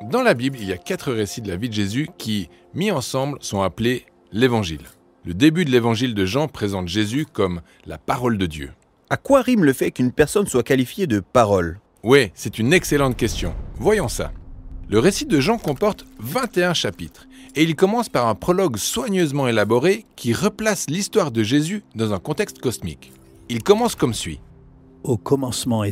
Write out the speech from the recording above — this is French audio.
Dans la Bible, il y a 4 récits de la vie de Jésus qui, mis ensemble, sont appelés l'Évangile. Le début de l'Évangile de Jean présente Jésus comme la parole de Dieu. À quoi rime le fait qu'une personne soit qualifiée de parole ? Ouais, c'est une excellente question. Voyons ça. Le récit de Jean comporte 21 chapitres et il commence par un prologue soigneusement élaboré qui replace l'histoire de Jésus dans un contexte cosmique. Il commence comme suit. Au commencement